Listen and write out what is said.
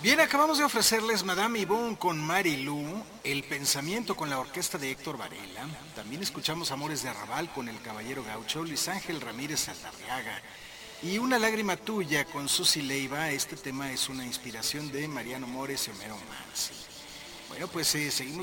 Bien, acabamos de ofrecerles Madame Yvonne con Marilú, El Pensamiento con la orquesta de Héctor Varela. También escuchamos Amores de Arrabal con el Caballero Gaucho, Luis Ángel Ramírez Saldarriaga. Y Una lágrima tuya con Susi Leiva. Este tema es una inspiración de Mariano Mores y Homero Mansi. Bueno, pues seguimos